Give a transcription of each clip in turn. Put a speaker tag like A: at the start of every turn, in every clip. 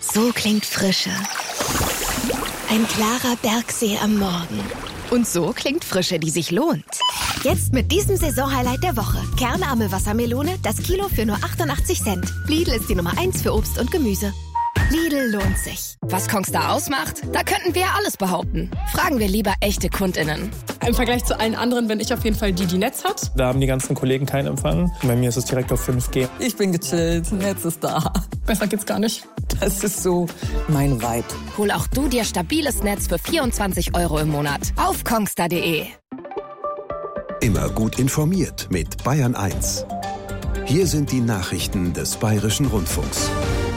A: So klingt Frische. Ein klarer Bergsee am Morgen. Und so klingt Frische, die sich lohnt. Jetzt mit diesem Saisonhighlight der Woche. Kernarme Wassermelone, das Kilo für nur 88 Cent. Lidl ist die Nummer 1 für Obst und Gemüse. Lidl lohnt sich.
B: Was Kongstar ausmacht? Da könnten wir alles behaupten. Fragen wir lieber echte KundInnen.
C: Im Vergleich zu allen anderen bin ich auf jeden Fall die Netz hat.
D: Da haben die ganzen Kollegen keinen Empfang. Bei mir ist es direkt auf 5G.
E: Ich bin gechillt, Netz ist da.
C: Besser geht's gar nicht.
E: Das ist so mein Vibe.
B: Hol auch du dir stabiles Netz für 24 € im Monat. Auf kongstar.de.
F: Immer gut informiert mit Bayern 1. Hier sind die Nachrichten des Bayerischen Rundfunks.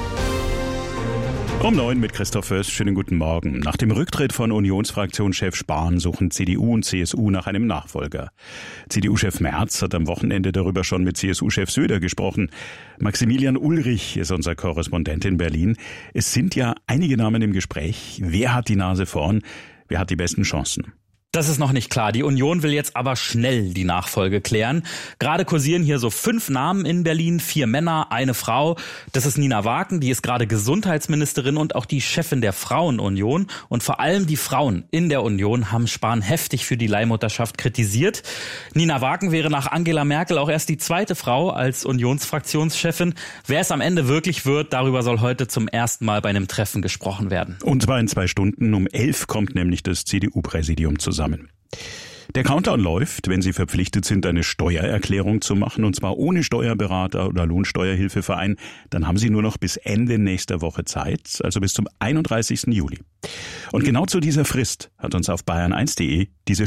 G: Um 9 mit Christoph Föß. Schönen guten Morgen. Nach dem Rücktritt von Unionsfraktionschef Spahn suchen CDU und CSU nach einem Nachfolger. CDU-Chef Merz hat am Wochenende darüber schon mit CSU-Chef Söder gesprochen. Maximilian Ulrich ist unser Korrespondent in Berlin. Es sind ja einige Namen im Gespräch. Wer hat die Nase vorn? Wer hat die besten Chancen?
H: Das ist noch nicht klar. Die Union will jetzt aber schnell die Nachfolge klären. Gerade kursieren hier so 5 Namen in Berlin, 4 Männer, eine Frau. Das ist Nina Wagen, die ist gerade Gesundheitsministerin und auch die Chefin der Frauenunion. Und vor allem die Frauen in der Union haben Spahn heftig für die Leihmutterschaft kritisiert. Nina Wagen wäre nach Angela Merkel auch erst die zweite Frau als Unionsfraktionschefin. Wer es am Ende wirklich wird, darüber soll heute zum ersten Mal bei einem Treffen gesprochen werden.
G: Und zwar in 2 Stunden. Um 11 kommt nämlich das CDU-Präsidium zusammen. Der Countdown läuft, wenn Sie verpflichtet sind, eine Steuererklärung zu machen, und zwar ohne Steuerberater oder Lohnsteuerhilfeverein, dann haben Sie nur noch bis Ende nächster Woche Zeit, also bis zum 31. Juli. Und genau zu dieser Frist hat uns auf bayern1.de diese